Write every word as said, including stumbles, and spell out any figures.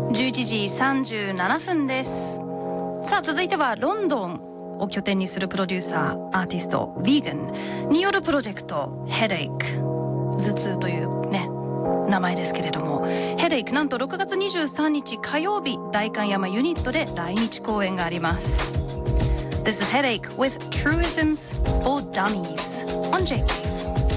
じゅういちじさんじゅうななふんです。さあ続いてはロンドンを拠点にするプロデューサーアーティスト Vegan によるプロジェクト Headache 頭痛というね名前ですけれども、 Headache なんとろくがつにじゅうさんにち火曜日代官山ユニットで来日公演があります。 This is Headache with Truisms for Dummies on J-Wave。